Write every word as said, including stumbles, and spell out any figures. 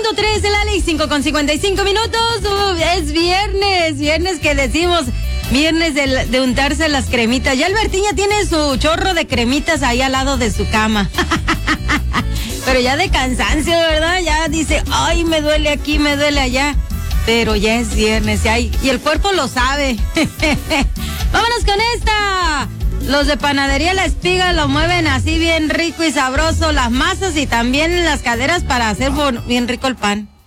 punto tres de la ley, cinco con cincuenta y cinco minutos. Uh, es viernes, viernes que decimos, viernes de, de untarse las cremitas. Ya Albertín ya tiene su chorro de cremitas ahí al lado de su cama. Pero ya de cansancio, ¿verdad? Ya dice, ay, me duele aquí, me duele allá. Pero ya es viernes, ya hay, y el cuerpo lo sabe. Vámonos con esta. Los de Panadería La Espiga lo mueven así bien rico y sabroso, las masas y también las caderas para hacer bien rico el pan.